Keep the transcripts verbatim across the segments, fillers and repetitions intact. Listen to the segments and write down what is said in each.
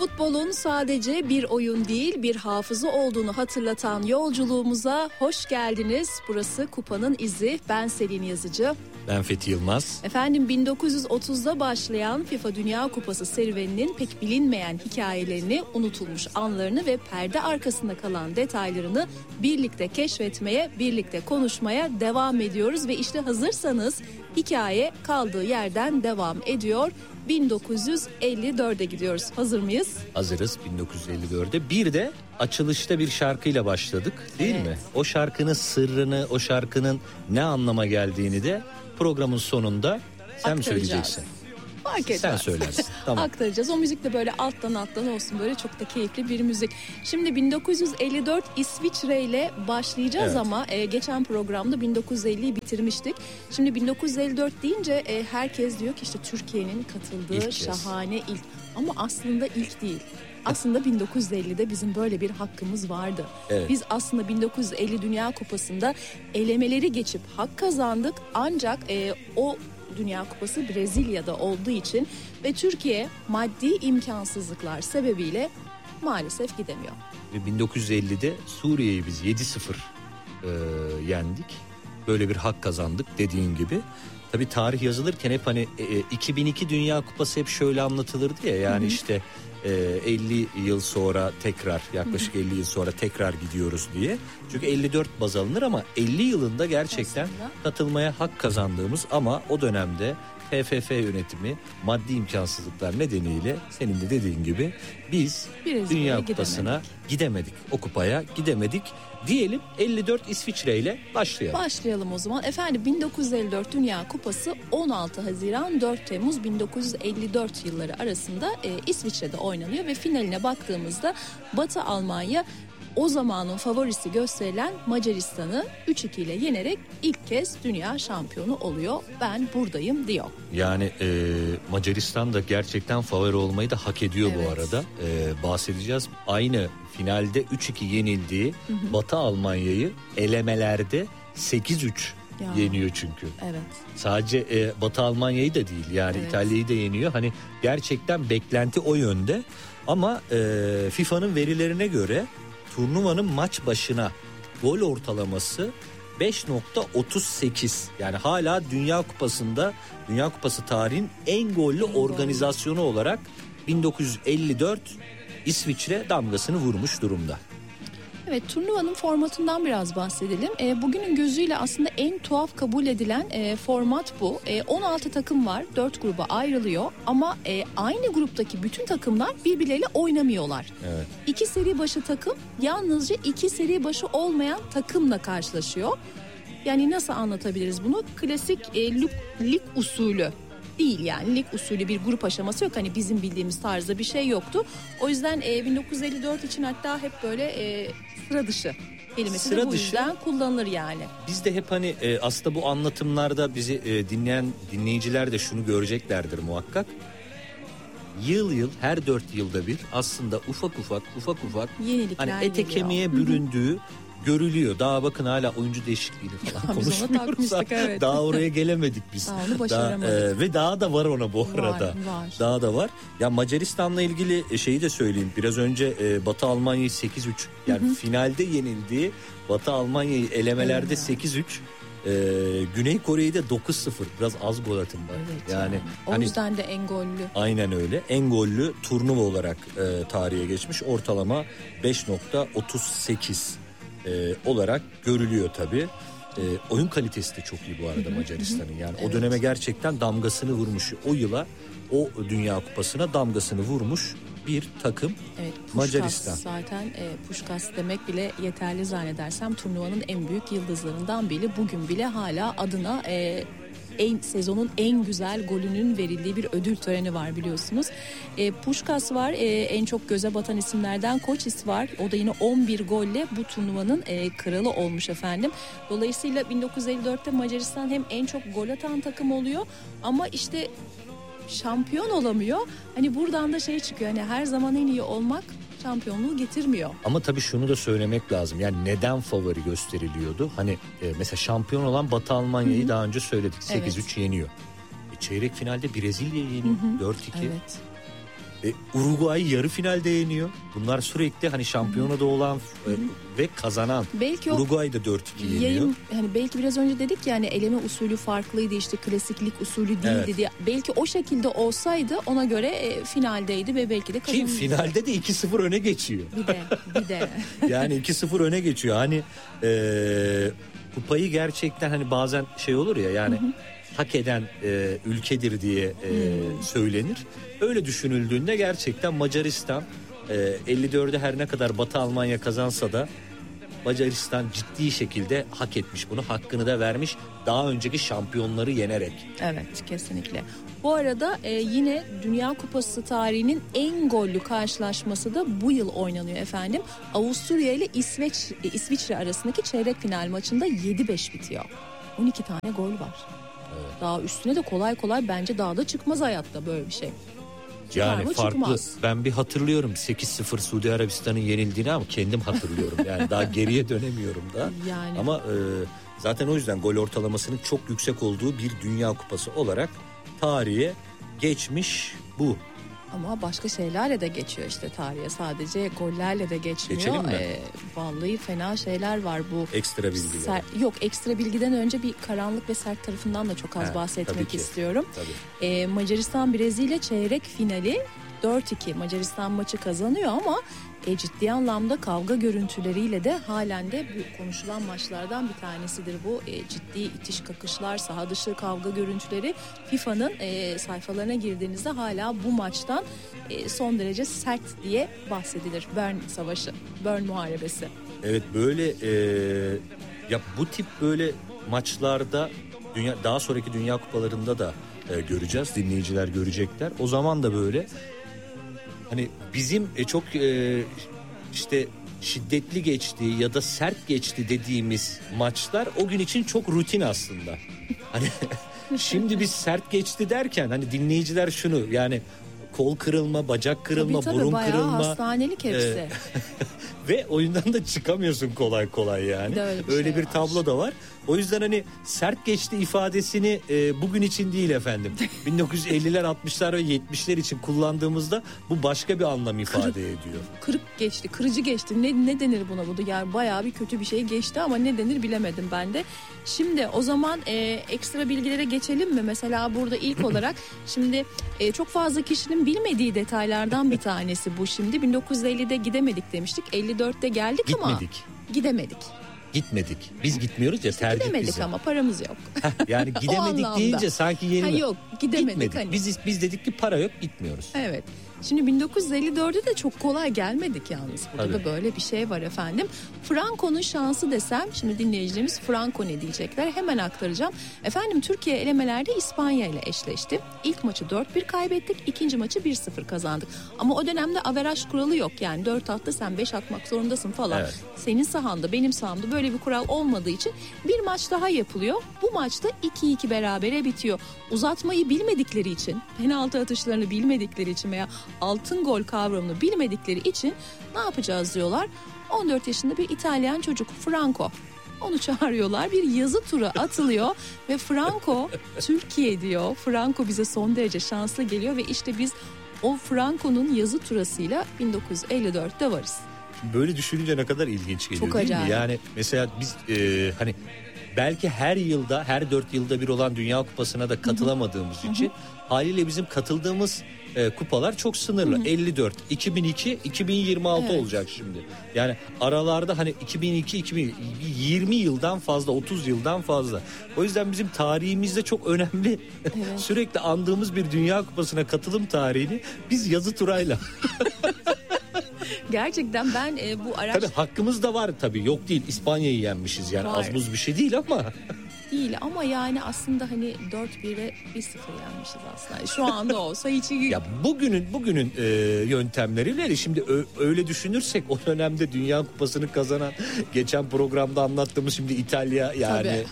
Futbolun sadece bir oyun değil, bir hafıza olduğunu hatırlatan yolculuğumuza hoş geldiniz. Burası Kupa'nın İzi. Ben Selin Yazıcı. Ben Fethi Yılmaz. Efendim bin dokuz yüz otuzda başlayan FIFA Dünya Kupası serüveninin pek bilinmeyen hikayelerini, unutulmuş anlarını ve perde arkasında kalan detaylarını birlikte keşfetmeye, birlikte konuşmaya devam ediyoruz. Ve işte hazırsanız hikaye kaldığı yerden devam ediyor. bin dokuz yüz elli dörde gidiyoruz. Hazır mıyız? Hazırız bin dokuz yüz elli dörde. Bir de açılışta bir şarkıyla başladık, değil evet. mi? O şarkının sırrını, o şarkının ne anlama geldiğini de programın sonunda sen mi söyleyeceksin? Fark etmez. Sen söylersin. Tamam. Aktaracağız. O müzik de böyle alttan alttan olsun, böyle çok da keyifli bir müzik. Şimdi bin dokuz yüz elli dört İsviçre ile başlayacağız evet. ama e, geçen programda bin dokuz yüz elliyi bitirmiştik. Şimdi bin dokuz yüz elli dört deyince e, herkes diyor ki işte Türkiye'nin katıldığı ilk şahane ilk. Ama aslında ilk değil. Aslında bin dokuz yüz ellide bizim böyle bir hakkımız vardı. Evet. Biz aslında bin dokuz yüz elli Dünya Kupası'nda elemeleri geçip hak kazandık. Ancak e, o Dünya Kupası Brezilya'da olduğu için ve Türkiye maddi imkansızlıklar sebebiyle maalesef gidemiyor. bin dokuz yüz ellide Suriye'yi biz yedi sıfır e, yendik. Böyle bir hak kazandık dediğin gibi. Tabii tarih yazılırken hep hani e, iki bin iki Dünya Kupası hep şöyle anlatılırdı ya, yani hı hı. işte e, elli yıl sonra tekrar, yaklaşık hı hı. elli yıl sonra tekrar gidiyoruz diye. Çünkü elli dört baz alınır ama elli yılında gerçekten aslında katılmaya hak kazandığımız, ama o dönemde T F F yönetimi maddi imkansızlıklar nedeniyle senin de dediğin gibi biz Brezilya'ya Dünya Kupası'na gidemedik. gidemedik. O kupaya gidemedik. Diyelim elli dört İsviçre ile başlayalım. Başlayalım o zaman. Efendim bin dokuz yüz elli dört Dünya Kupası on altı Haziran dört Temmuz bin dokuz yüz elli dört yılları arasında e, İsviçre'de oynanıyor ve finaline baktığımızda Batı Almanya o zamanın favorisi gösterilen Macaristan'ı üç iki ile yenerek ilk kez dünya şampiyonu oluyor. Ben buradayım diyor. Yani e, Macaristan da gerçekten favori olmayı da hak ediyor evet. bu arada. E, bahsedeceğiz. Aynı finalde üç iki yenildiği hı hı. Batı Almanya'yı elemelerde sekiz üç ya. yeniyor çünkü. Evet. Sadece e, Batı Almanya'yı da değil, yani evet. İtalya'yı da yeniyor. Hani gerçekten beklenti o yönde. Ama e, FIFA'nın verilerine göre turnuvanın maç başına gol ortalaması beş nokta otuz sekiz. Yani hala Dünya Kupası'nda, Dünya Kupası tarihin en gollü en organizasyonu gollü. olarak bin dokuz yüz elli dört İsviçre damgasını vurmuş durumda. Evet, turnuvanın formatından biraz bahsedelim. E, bugünün gözüyle aslında en tuhaf kabul edilen e, format bu. E, on altı takım var, dört gruba ayrılıyor ama e, aynı gruptaki bütün takımlar birbirleriyle oynamıyorlar. Evet. İki seri başı takım yalnızca iki seri başı olmayan takımla karşılaşıyor. Yani nasıl anlatabiliriz bunu? Klasik e, lig, lig usulü değil, yani lig usulü bir grup aşaması yok. Hani bizim bildiğimiz tarzda bir şey yoktu. O yüzden e, bin dokuz yüz elli dört için hatta hep böyle e, sıra dışı kelimesi sıra de bu dışı, yüzden kullanılır yani. Biz de hep hani e, aslında bu anlatımlarda bizi e, dinleyen dinleyiciler de şunu göreceklerdir muhakkak. Yıl yıl, her dört yılda bir aslında ufak ufak ufak ufak yenilikler hani ete geliyor. Kemiğe büründüğü görülüyor. Daha bakın hala oyuncu değişikliğini falan konuşmuyoruz. Evet. Daha oraya gelemedik biz. Daha onu başaramadık. Daha, e, ve daha da var ona bu arada. Var, var. Daha da var. Ya Macaristan'la ilgili şeyi de söyleyeyim. Biraz önce e, Batı Almanya'yı sekiz üç, yani hı hı. finalde yenildiği Batı Almanya'yı elemelerde evet. sekiz üç. Ee, Güney Kore'yi de dokuz sıfır, biraz az gol atım var. Evet, yani yani. O hani, yüzden de en gollü. Aynen öyle. En gollü turnuva olarak e, tarihe geçmiş. Ortalama beş nokta otuz sekiz e, olarak görülüyor tabii. E, oyun kalitesi de çok iyi bu arada Macaristan'ın. Yani evet. o döneme gerçekten damgasını vurmuş. O yıla, o Dünya Kupası'na damgasını vurmuş bir takım. Evet, Puskás Macaristan. Zaten e, Puskás demek bile yeterli zannedersem, turnuvanın en büyük yıldızlarından biri. Bugün bile hala adına e, en, sezonun en güzel golünün verildiği bir ödül töreni var biliyorsunuz. E, Puskás var, e, en çok göze batan isimlerden Koçis var. O da yine on bir golle bu turnuvanın e, kralı olmuş efendim. Dolayısıyla bin dokuz yüz elli dörtte Macaristan hem en çok gol atan takım oluyor ama işte şampiyon olamıyor. Hani buradan da şey çıkıyor, hani her zaman en iyi olmak şampiyonluğu getirmiyor. Ama tabii şunu da söylemek lazım. Yani neden favori gösteriliyordu? Hani e, mesela şampiyon olan Batı Almanya'yı Hı-hı. daha önce söyledik. sekiz üç evet. yeniyor. E, çeyrek finalde Brezilya'yı yeniyor. Hı-hı. dört iki. Evet. E, Uruguay yarı finalde yeniyor. Bunlar sürekli hani şampiyonada olan e, ve kazanan. Belki o Uruguay da dört iki yeniyor. Yayın, hani belki biraz önce dedik yani eleme usulü farklıydı, işte klasiklik usulü değildi Evet. diye. Belki o şekilde olsaydı ona göre e, finaldeydi ve belki de Ki kazanırdı. finalde de iki sıfır öne geçiyor. Bir de bir de. Yani iki sıfır öne geçiyor. Hani e, kupayı gerçekten hani bazen şey olur ya yani hı hı. hak eden e, ülkedir diye e, hmm. söylenir. Öyle düşünüldüğünde gerçekten Macaristan e, elli dörde her ne kadar Batı Almanya kazansa da Macaristan ciddi şekilde hak etmiş bunu. Hakkını da vermiş daha önceki şampiyonları yenerek. Evet, kesinlikle. Bu arada e, yine Dünya Kupası tarihinin en gollü karşılaşması da bu yıl oynanıyor efendim. Avusturya ile İsveç e, İsviçre arasındaki çeyrek final maçında yedi beş bitiyor. on iki tane gol var. Evet. Daha üstüne de kolay kolay bence daha da çıkmaz hayatta böyle bir şey. Çıkar yani mı? farklı. Çıkmaz. Ben bir hatırlıyorum sekiz sıfır Suudi Arabistan'ın yenildiğini ama kendim hatırlıyorum. Yani daha geriye dönemiyorum da. Yani. Ama e, zaten o yüzden gol ortalamasının çok yüksek olduğu bir Dünya Kupası olarak tarihe geçmiş bu. Ama başka şeylerle de geçiyor işte tarihe. Sadece gollerle de geçmiyor. Geçelim mi? Ee, vallahi fena şeyler var bu. Ekstra bilgiler. Ser, yok ekstra bilgiden önce bir karanlık ve sert tarafından da çok az ha, bahsetmek istiyorum. Tabii. Ee, Macaristan Brezilya çeyrek finali dört iki Macaristan maçı kazanıyor ama e, ciddi anlamda kavga görüntüleriyle de halen de bu konuşulan maçlardan bir tanesidir bu. E, ciddi itiş kakışlar, saha dışı kavga görüntüleri FIFA'nın e, sayfalarına girdiğinizde hala bu maçtan e, son derece sert diye bahsedilir. Bern Savaşı, Bern Muharebesi. Evet böyle e, ya bu tip böyle maçlarda dünya, daha sonraki Dünya Kupalarında da e, göreceğiz. Dinleyiciler görecekler. O zaman da böyle hani bizim e, çok e, işte şiddetli geçti ya da sert geçti dediğimiz maçlar o gün için çok rutin aslında. Hani şimdi biz sert geçti derken hani dinleyiciler şunu yani kol kırılma, bacak kırılma, tabii, tabii, burun bayağı kırılma. hastanelik hepsi. E, ve oyundan da çıkamıyorsun kolay kolay yani. Öyle bir, öyle şey bir var. tablo da var. O yüzden hani sert geçti ifadesini e, bugün için değil efendim. bin dokuz yüz elliler, altmışlar ve yetmişler için kullandığımızda bu başka bir anlam ifade Kırık, ediyor. Kırık geçti, kırıcı geçti. Ne ne denir buna bu da? Yani bayağı bir kötü bir şey geçti ama ne denir bilemedim ben de. Şimdi o zaman e, ekstra bilgilere geçelim mi? Mesela burada ilk olarak şimdi e, çok fazla kişinin bilmediği detaylardan bir tanesi bu şimdi. bin dokuz yüz ellide gidemedik demiştik. elli dörtte geldik Gitmedik. ama gidemedik. Gitmedik. Biz gitmiyoruz ya işte tercih gidemedik bize. ama paramız yok. Yani gidemedik deyince sanki yeni. Ha, yok gidemedik. Gitmedik. Hani. Biz, biz dedik ki para yok gitmiyoruz. Evet. Şimdi bin dokuz yüz elli dörtte de çok kolay gelmedik yalnız. Burada Tabii. da böyle bir şey var efendim. Franco'nun şansı desem şimdi dinleyicilerimiz Franco ne diyecekler? Hemen aktaracağım. Efendim Türkiye elemelerde İspanya ile eşleşti. İlk maçı dört bir kaybettik. İkinci maçı bir sıfır kazandık. Ama o dönemde averaj kuralı yok. Yani dört attı sen beş atmak zorundasın falan. Evet. Senin sahanda benim sahamda böyle bir kural olmadığı için bir maç daha yapılıyor. Bu maçta iki iki berabere bitiyor. Uzatmayı bilmedikleri için, penaltı atışlarını bilmedikleri için veya altın gol kavramını bilmedikleri için ne yapacağız diyorlar. on dört yaşında bir İtalyan çocuk Franco. Onu çağırıyorlar. Bir yazı tura atılıyor ve Franco Türkiye diyor. Franco bize son derece şanslı geliyor ve işte biz o Franco'nun yazı turasıyla bin dokuz yüz elli dörtte varız. Böyle düşününce ne kadar ilginç geliyor. Çok değil acayip. mi? Yani mesela biz e, hani belki her yılda her dört yılda bir olan Dünya Kupası'na da katılamadığımız Hı-hı. için haliyle bizim katıldığımız e, kupalar çok sınırlı. Hı-hı. elli dört, iki bin iki, iki bin yirmi altı evet. olacak şimdi. Yani aralarda hani iki bin iki, iki bin yirmi yıldan fazla, otuz yıldan fazla. O yüzden bizim tarihimizde çok önemli evet. sürekli andığımız bir Dünya Kupası'na katılım tarihini biz yazı turayla gerçekten ben e, bu araç... Tabii hakkımız da var tabii. Yok değil. İspanya'yı yenmişiz yani. Var. Az buz bir şey değil ama. Değil ama yani aslında hani dört bire bir sıfır yenmişiz aslında. Şu anda olsa hiç... Ya bugünün bugünün e, yöntemleriyle şimdi ö, öyle düşünürsek o dönemde Dünya Kupası'nı kazanan geçen programda anlattığımız şimdi İtalya yani.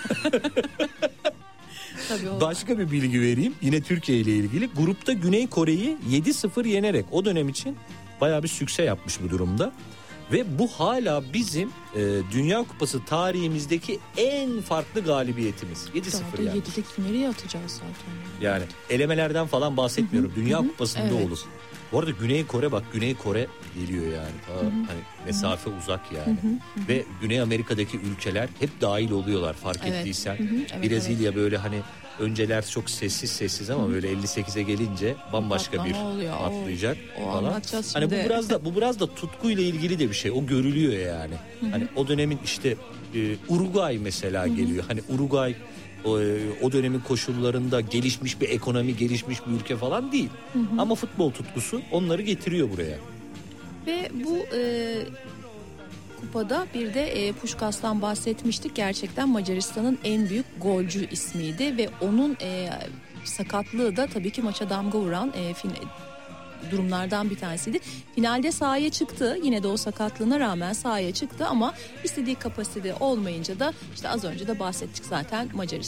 Tabii başka bir bilgi vereyim. Yine Türkiye ile ilgili. Grupta Güney Kore'yi yedi sıfır yenerek o dönem için bayağı bir sükse yapmış bu durumda. Ve bu hala bizim e, Dünya Kupası tarihimizdeki en farklı galibiyetimiz. yedi sıfır yani. yedideki nereye atacağız zaten? Yani elemelerden falan bahsetmiyorum. Hı hı. Dünya Kupası'nda evet. olur. Bu arada Güney Kore, bak Güney Kore geliyor yani. Ta, Hı hı. hani mesafe hı hı. uzak yani. Hı hı hı. Ve Güney Amerika'daki ülkeler hep dahil oluyorlar fark Evet. ettiysen. Hı hı. Evet, Brezilya evet. böyle hani önceler çok sessiz sessiz ama hı hı. böyle elli sekize gelince bambaşka Patlama bir oluyor. patlayacak O, o falan. anlatacağız Hani şimdi. bu biraz da bu biraz da tutkuyla ilgili de bir şey. O görülüyor yani. Hı hı. Hani o dönemin işte e, Uruguay mesela hı hı. geliyor. Hani Uruguay o, o dönemin koşullarında gelişmiş bir ekonomi, gelişmiş bir ülke falan değil. Hı hı. Ama futbol tutkusu onları getiriyor buraya. Ve bu e, kupada bir de e, Puskas'tan bahsetmiştik. Gerçekten Macaristan'ın en büyük golcü ismiydi ve onun e, sakatlığı da tabii ki maça damga vuran e, fin, durumlardan bir tanesiydi. Finalde sahaya çıktı. Yine de o sakatlığına rağmen sahaya çıktı ama istediği kapasitede olmayınca da işte az önce de bahsettik zaten Macaristan